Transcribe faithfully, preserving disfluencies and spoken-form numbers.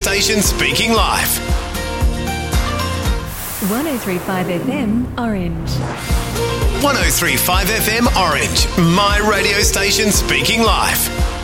station speaking live. one oh three point five F M Orange. one oh three point five F M Orange, my radio station speaking live.